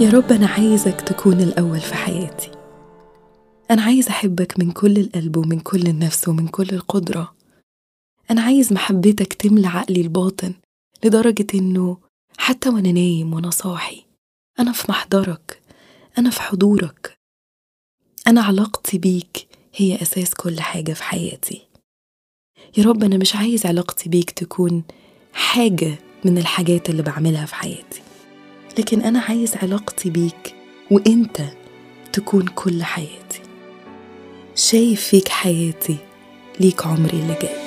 يا رب أنا عايزك تكون الأول في حياتي. أنا عايز أحبك من كل القلب ومن كل النفس ومن كل القدرة. أنا عايز محبتك تملى عقلي الباطن لدرجة إنه حتى وأنا نايم وأنا صاحي أنا في محضرك، أنا في حضورك. أنا علاقتي بيك هي أساس كل حاجة في حياتي. يا رب أنا مش عايز علاقتي بيك تكون حاجة من الحاجات اللي بعملها في حياتي، لكن أنا عايز علاقتي بيك وإنت تكون كل حياتي. شايف فيك حياتي، ليك عمري اللي جاي.